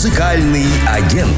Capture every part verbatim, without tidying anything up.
Музыкальный агент.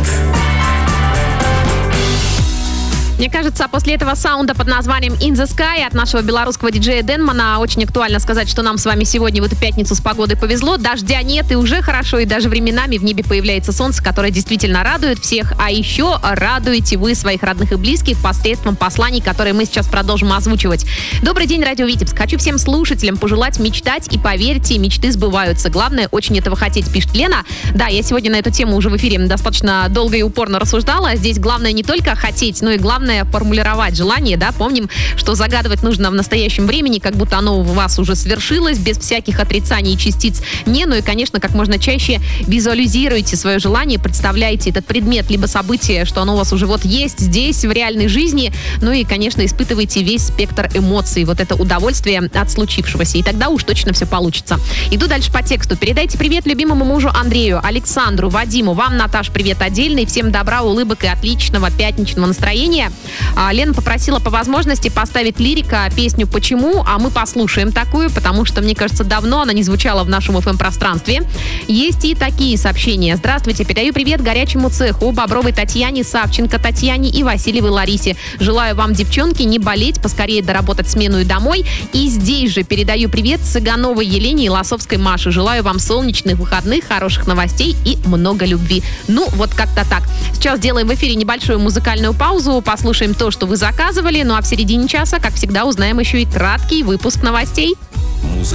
Мне кажется, после этого саунда под названием In the Sky от нашего белорусского диджея Денмана очень актуально сказать, что нам с вами сегодня в эту пятницу с погодой повезло. Дождя нет, и уже хорошо, и даже временами в небе появляется солнце, которое действительно радует всех. А еще радуете вы своих родных и близких посредством посланий, которые мы сейчас продолжим озвучивать. Добрый день, Радио Витебск. Хочу всем слушателям пожелать мечтать, и поверьте, мечты сбываются. Главное, очень этого хотеть, пишет Лена. Да, я сегодня на эту тему уже в эфире достаточно долго и упорно рассуждала. Здесь главное не только хотеть, но и главное формулировать желание, да, помним, что загадывать нужно в настоящем времени, как будто оно у вас уже свершилось, без всяких отрицаний и частиц «не», ну и, конечно, как можно чаще визуализируйте свое желание, представляйте этот предмет, либо событие, что оно у вас уже вот есть здесь, в реальной жизни, ну и, конечно, испытывайте весь спектр эмоций, вот это удовольствие от случившегося, и тогда уж точно все получится. Иду дальше по тексту. Передайте привет любимому мужу Андрею, Александру, Вадиму, вам, Наташ, привет отдельный, всем добра, улыбок и отличного пятничного настроения. А, Лена попросила по возможности поставить лирика песню «Почему?», а мы послушаем такую, потому что, мне кажется, давно она не звучала в нашем эф эм-пространстве. Есть и такие сообщения. Здравствуйте, передаю привет горячему цеху, Бобровой Татьяне, Савченко Татьяне и Васильевой Ларисе. Желаю вам, девчонки, не болеть, поскорее доработать смену и домой. И здесь же передаю привет Цыгановой Елене и Лосовской Маше. Желаю вам солнечных выходных, хороших новостей и много любви. Ну, вот как-то так. Сейчас делаем в эфире небольшую музыкальную паузу, послушаем то, что вы заказывали, ну а в середине часа, как всегда, узнаем еще и краткий выпуск новостей. Музыка.